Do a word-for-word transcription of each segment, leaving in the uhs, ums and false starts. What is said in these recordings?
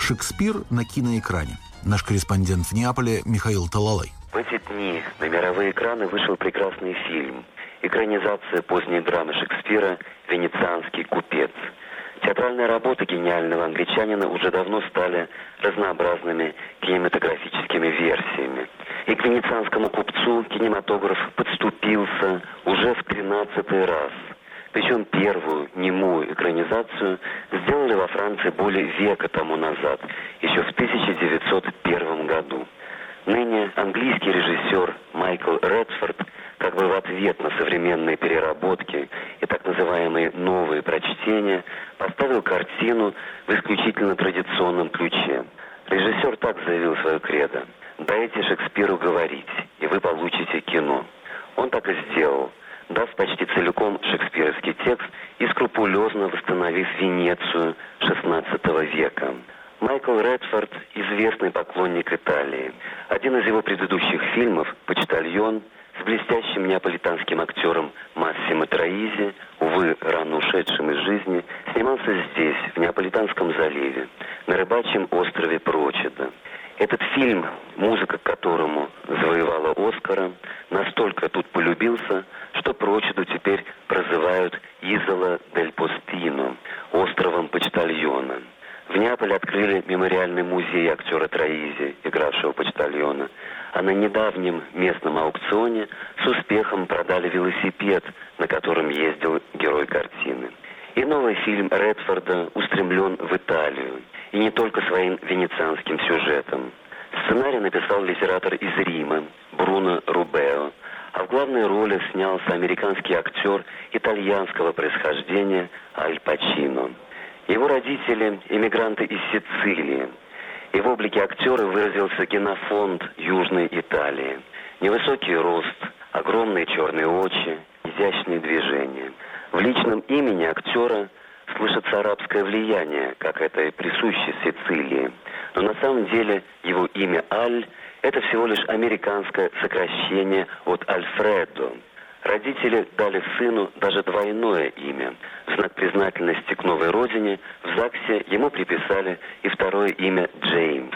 Шекспир на киноэкране. Наш корреспондент в Неаполе Михаил Талалай. В эти дни на мировые экраны вышел прекрасный фильм. Экранизация поздней драмы Шекспира «Венецианский купец». Театральные работы гениального англичанина уже давно стали разнообразными кинематографическими версиями. И к «Венецианскому купцу» кинематограф подступился уже в тринадцатый раз. Причем первую немую экранизацию сделали во Франции более века тому назад, еще в тысяча девятьсот первом году. Ныне английский режиссер Майкл Редфорд, как бы в ответ на современные переработки и так называемые новые прочтения, поставил картину в исключительно традиционном ключе. Режиссер так заявил свое кредо: «Дайте Шекспиру говорить, и вы получите кино». Он так и сделал, дав почти целиком шекспировский текст и скрупулезно восстановив Венецию шестнадцатого века. Майкл Редфорд – известный поклонник Италии. Один из его предыдущих фильмов «Почтальон» с блестящим неаполитанским актером Массимо Троизи, увы, рано ушедшим из жизни, снимался здесь, в Неаполитанском заливе, на рыбачьем острове Прочида. Этот фильм, музыка к которому завоевала Оскара, настолько тут полюбился, что Прочиду теперь прозывают Изола дель Постино, островом Почтальона. В Неаполе открыли мемориальный музей актера Троизи, игравшего почтальона, а на недавнем местном аукционе с успехом продали велосипед, на котором ездил герой картины. И новый фильм Редфорда устремлен в Италию, и не только своим венецианским сюжетом. Сценарий написал литератор из Рима Бруно Рубео, а в главной роли снялся американский актер итальянского происхождения Аль Пачино. Его родители – эмигранты из Сицилии. И в облике актера выразился генофонд Южной Италии. Невысокий рост, огромные черные очи, изящные движения. В личном имени актера слышится арабское влияние, как это и присуще Сицилии. Но на самом деле его имя Аль – это всего лишь американское сокращение от Альфредо. Родители дали сыну даже двойное имя. В знак признательности к новой родине в ЗАГСе ему приписали и второе имя Джеймс.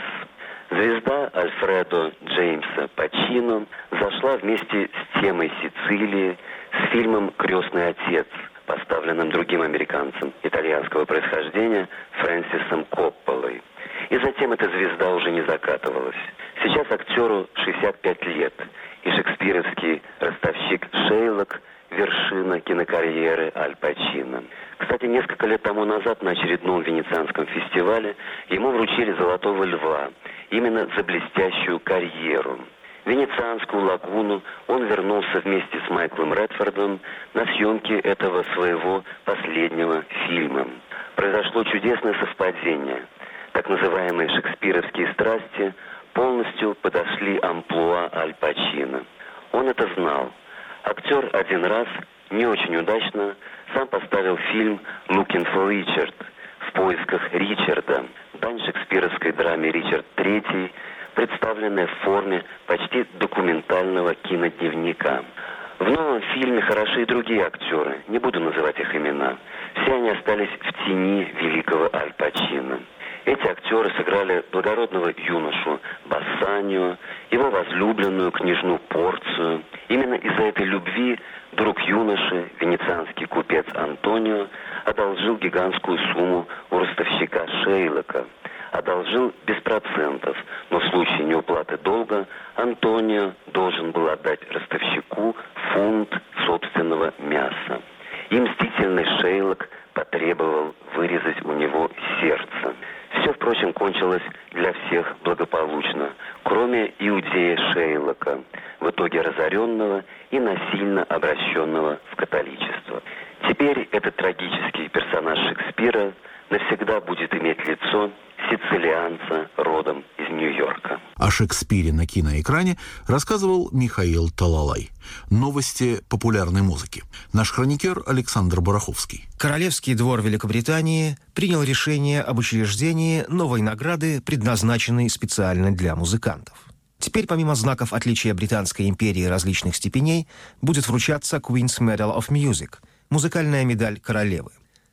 Звезда Альфредо Джеймса Пачино зашла вместе с темой Сицилии с фильмом «Крестный отец», поставленным другим американцем итальянского происхождения Фрэнсисом Копполой. И затем эта звезда уже не закатывалась. Сейчас актеру шестьдесят пять лет, и шекспировский ростовщик Шейлок – вершина кинокарьеры Аль Пачино. Кстати, несколько лет тому назад на очередном венецианском фестивале ему вручили «Золотого льва» именно за блестящую карьеру. В Венецианскую лагуну он вернулся вместе с Майклом Редфордом на съемки этого своего последнего фильма. Произошло чудесное совпадение. Так называемые шекспировские страсти полностью подошли амплуа Аль Пачино. Он это знал. Актер один раз, не очень удачно, сам поставил фильм «Looking for Richard» в поисках Ричарда, дань шекспировской драме «Ричард третий», представленная в форме почти документального кинодневника. В новом фильме хороши и другие актеры, не буду называть их имена. Все они остались в тени великого Аль Пачино. Эти актеры сыграли благородного юношу Бассанио, его возлюбленную княжну Порцию. Именно из-за этой любви друг юноши, венецианский купец Антонио, одолжил гигантскую сумму у ростовщика Шейлока. Одолжил без процентов, но в случае неуплаты долга Антонио должен был отдать ростовщику фунт собственного мяса. И мстительный Шейлок потребовал вырезать у него сердце. Все, впрочем, кончилось для всех благополучно, кроме иудея Шейлока, в итоге разоренного и насильно обращенного в католичество. Теперь этот трагический персонаж Шекспира навсегда будет иметь лицо сицилианца родом из Нью-Йорка. О Шекспире на киноэкране рассказывал Михаил Талалай. Новости популярной музыки. Наш хроникер Александр Бараховский. Королевский двор Великобритании принял решение об учреждении новой награды, предназначенной специально для музыкантов. Теперь, помимо знаков отличия Британской империи различных степеней, будет вручаться Queen's Medal of Music – музыкальная медаль королевы.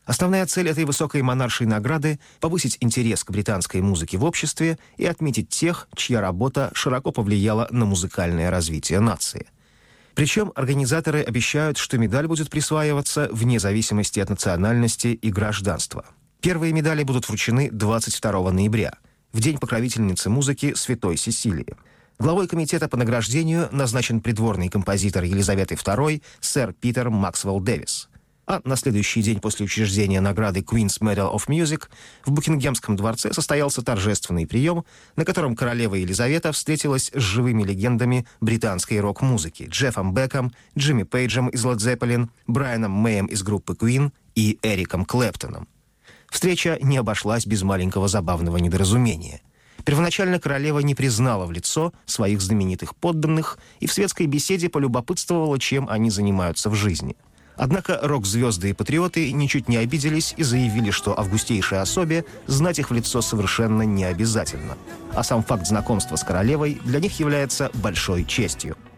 Основная цель этой высокой монаршей награды – повысить интерес к британской музыке в обществе и отметить тех, чья работа широко повлияла на музыкальное развитие нации. Причем организаторы обещают, что медаль будет присваиваться вне зависимости от национальности и гражданства. Первые медали будут вручены двадцать второго ноября, в день покровительницы музыки Святой Сесилии. Главой комитета по награждению назначен придворный композитор Елизаветы второй сэр Питер Максвелл Дэвис. А на следующий день после учреждения награды Queen's Medal of Music в Букингемском дворце состоялся торжественный прием, на котором королева Елизавета встретилась с живыми легендами британской рок-музыки Джеффом Беком, Джимми Пейджем из Led Zeppelin, Брайаном Мэем из группы Queen и Эриком Клэптоном. Встреча не обошлась без маленького забавного недоразумения. Первоначально королева не признала в лицо своих знаменитых подданных и в светской беседе полюбопытствовала, чем они занимаются в жизни. Однако рок-звезды и патриоты ничуть не обиделись и заявили, что августейшей особе знать их в лицо совершенно не обязательно. А сам факт знакомства с королевой для них является большой честью.